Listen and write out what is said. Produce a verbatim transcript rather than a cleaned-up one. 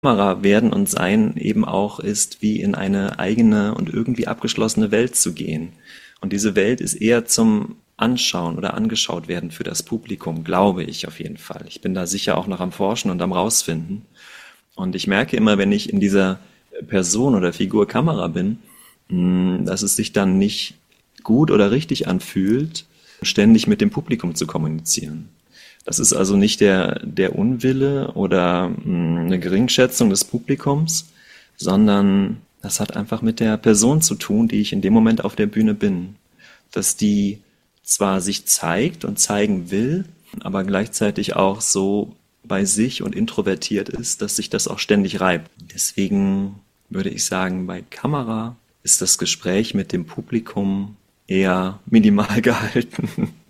Kamera werden und sein eben auch ist, wie in eine eigene und irgendwie abgeschlossene Welt zu gehen. Und diese Welt ist eher zum Anschauen oder angeschaut werden für das Publikum, glaube ich auf jeden Fall. Ich bin da sicher auch noch am Forschen und am Rausfinden. Und ich merke immer, wenn ich in dieser Person oder Figur Kamera bin, mh, dass es sich dann nicht gut oder richtig anfühlt, ständig mit dem Publikum zu kommunizieren. Das ist also nicht der, der Unwille oder mh, eine Geringschätzung des Publikums, sondern das hat einfach mit der Person zu tun, die ich in dem Moment auf der Bühne bin. Dass die zwar sich zeigt und zeigen will, aber gleichzeitig auch so bei sich und introvertiert ist, dass sich das auch ständig reibt. Deswegen würde ich sagen, bei Kamera ist das Gespräch mit dem Publikum eher minimal gehalten.